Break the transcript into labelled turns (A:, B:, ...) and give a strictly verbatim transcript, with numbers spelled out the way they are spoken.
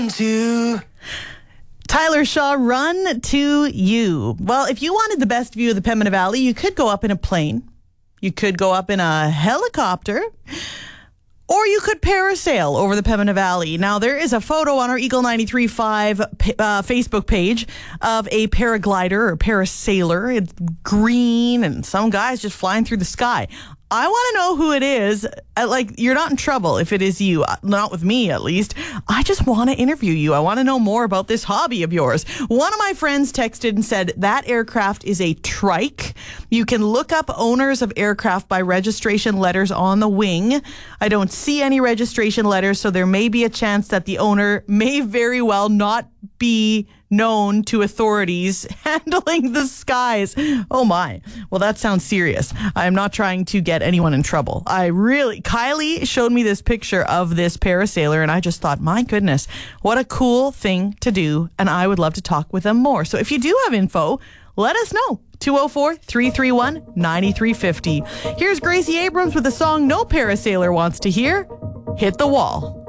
A: To
B: Tyler Shaw, Run to You. Well, if you wanted the best view of the Pembina Valley, you could go up in a plane. You could go up in a helicopter. Or you could parasail over the Pembina Valley. Now, there is a photo on our Eagle ninety-three point five uh, Facebook page of a paraglider or parasailer. It's green and some guy's just flying through the sky. I want to know who it is. Uh, Like, you're not in trouble if it is you. Uh, Not with me, at least. I just want to interview you. I want to know more about this hobby of yours. One of my friends texted and said that aircraft is a trike. You can look up owners of aircraft by registration letters on the wing. I don't see any registration letters, so there may be a chance that the owner may very well not be known to authorities handling the skies. Oh my. Well, that sounds serious. I'm not trying to get anyone in trouble. I really, Kylie showed me this picture of this parasailer and I just thought, my goodness, what a cool thing to do. And I would love to talk with them more. So if you do have info, let us know. two oh four, three three one, nine three five oh. Here's Gracie Abrams with a song no parasailer wants to hear, Hit the Wall.